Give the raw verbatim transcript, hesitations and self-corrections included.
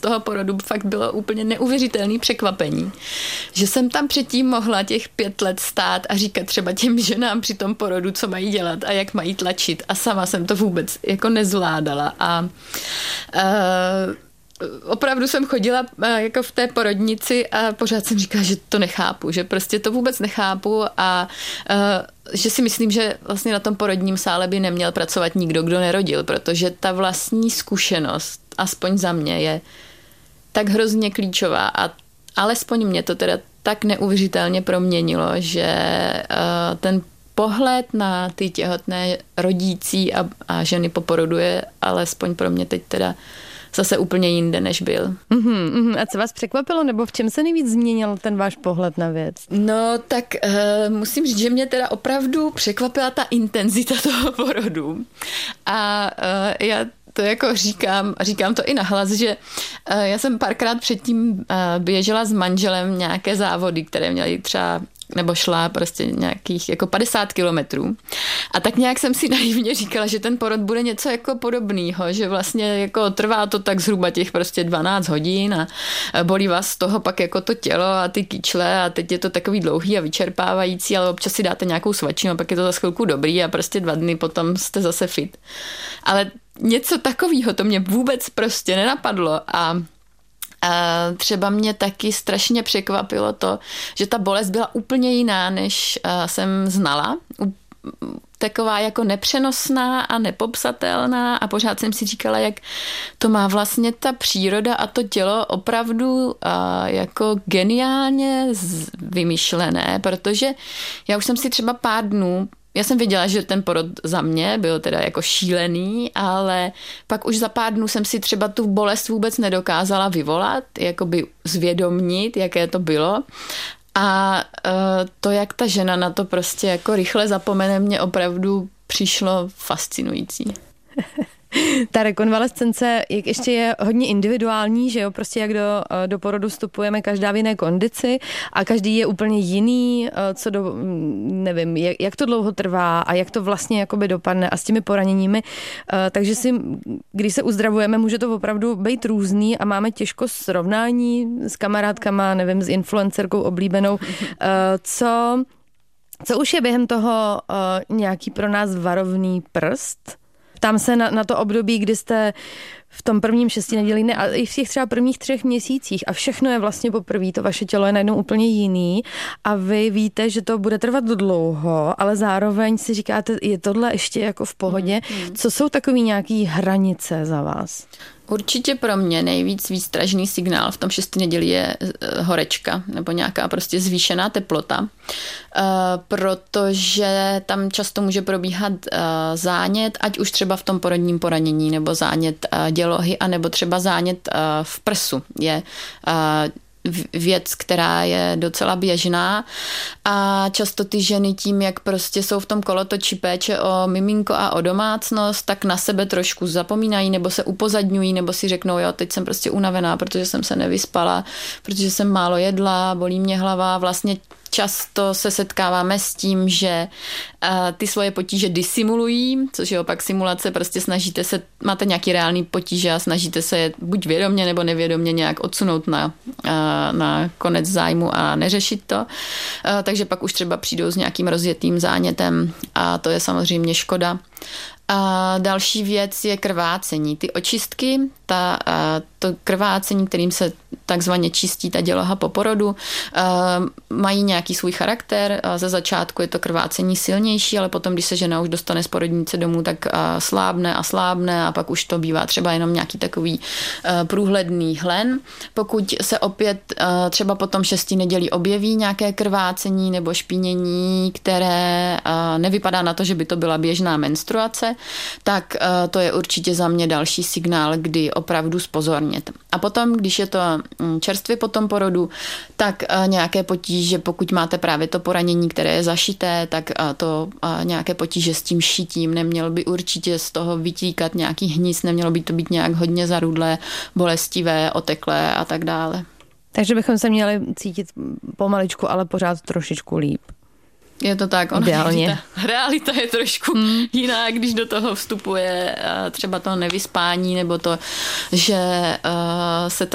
toho porodu fakt bylo úplně neuvěřitelné překvapení, že jsem tam předtím mohla těch pět let stát a říkat třeba těm ženám při tom porodu, co mají dělat a jak mají tlačit a sama jsem to vůbec jako nezvládala a uh, opravdu jsem chodila jako v té porodnici a pořád jsem říkala, že to nechápu, že prostě to vůbec nechápu a uh, že si myslím, že vlastně na tom porodním sále by neměl pracovat nikdo, kdo nerodil, protože ta vlastní zkušenost, aspoň za mě, je tak hrozně klíčová a alespoň mě to teda tak neuvěřitelně proměnilo, že uh, ten pohled na ty těhotné rodící a, a ženy po porodu je alespoň pro mě teď teda zase úplně jinde, než byl. Uhum, uhum. A co vás překvapilo, nebo v čem se nejvíc změnil ten váš pohled na věc? No, tak uh, musím říct, že mě teda opravdu překvapila ta intenzita toho porodu. A uh, já to jako říkám, říkám to i nahlas, že uh, já jsem párkrát předtím uh, běžela s manželem nějaké závody, které měly třeba nebo šla prostě nějakých jako padesát kilometrů. A tak nějak jsem si naivně říkala, že ten porod bude něco jako podobného, že vlastně jako trvá to tak zhruba těch prostě dvanáct hodin a bolí vás z toho pak jako to tělo a ty kyčle a teď je to takový dlouhý a vyčerpávající, ale občas si dáte nějakou svačinu a pak je to za chvilku dobrý a prostě dva dny potom jste zase fit. Ale něco takového to mě vůbec prostě nenapadlo a A třeba mě taky strašně překvapilo to, že ta bolest byla úplně jiná, než jsem znala. Taková jako nepřenosná a nepopsatelná a pořád jsem si říkala, jak to má vlastně ta příroda a to tělo opravdu jako geniálně vymyšlené, protože já už jsem si třeba pár dnů Já jsem věděla, že ten porod za mě byl teda jako šílený, ale pak už za pár dnů jsem si třeba tu bolest vůbec nedokázala vyvolat, jakoby zvědomnit, jaké to bylo. A to, jak ta žena na to prostě jako rychle zapomene, mě opravdu přišlo fascinující. Ta rekonvalescence ještě je hodně individuální, že jo, prostě jak do, do porodu vstupujeme každá v jiné kondici a každý je úplně jiný, co do, nevím, jak, jak to dlouho trvá a jak to vlastně jakoby dopadne a s těmi poraněními, takže si, když se uzdravujeme, může to opravdu být různý a máme těžko srovnání s kamarádkama, nevím, s influencerkou oblíbenou, co, co už je během toho nějaký pro nás varovný prst. Ptám se na, na to období, kdy jste v tom prvním šesti nedělí, ne, ale i v těch třeba prvních třech měsících a všechno je vlastně poprvé, to vaše tělo je najednou úplně jiný a vy víte, že to bude trvat dlouho, ale zároveň si říkáte, je tohle ještě jako v pohodě. Mm, mm. Co jsou takový nějaký hranice za vás? Určitě pro mě nejvíc výstražný signál v tom šesti nedělí je horečka nebo nějaká prostě zvýšená teplota, protože tam často může probíhat zánět, ať už třeba v tom porodním poranění nebo zánět dělohy, anebo třeba zánět v prsu. Je věc, která je docela běžná a často ty ženy tím, jak prostě jsou v tom kolotoči péče o miminko a o domácnost, tak na sebe trošku zapomínají nebo se upozadňují nebo si řeknou, jo, teď jsem prostě unavená, protože jsem se nevyspala, protože jsem málo jedla, bolí mě hlava, vlastně často se setkáváme s tím, že uh, ty svoje potíže disimulují, což je opak simulace, prostě snažíte se, máte nějaký reálný potíže a snažíte se je buď vědomě nebo nevědomě nějak odsunout na, uh, na konec zájmu a neřešit to. Uh, takže pak už třeba přijdou s nějakým rozjetým zánětem a to je samozřejmě škoda. A další věc je krvácení. Ty očistky, ta, to krvácení, kterým se takzvaně čistí ta děloha po porodu, mají nějaký svůj charakter. Ze začátku je to krvácení silnější, ale potom, když se žena už dostane z porodnice domů, tak slábne a slábne a pak už to bývá třeba jenom nějaký takový průhledný hlen. Pokud se opět třeba potom šesti nedělí objeví nějaké krvácení nebo špínění, které nevypadá na to, že by to byla běžná menstruace, tak to je určitě za mě další signál, kdy opravdu zpozornět. A potom, když je to čerstvě po tom porodu, tak nějaké potíže, pokud máte právě to poranění, které je zašité, tak to nějaké potíže s tím šitím, nemělo by určitě z toho vytíkat nějaký hnis, nemělo by to být nějak hodně zarudlé, bolestivé, oteklé a tak dále. Takže bychom se měli cítit pomaličku, ale pořád trošičku líp. Je to tak, ona realita, realita je trošku hmm. jiná, když do toho vstupuje třeba to nevyspání nebo to, že se ta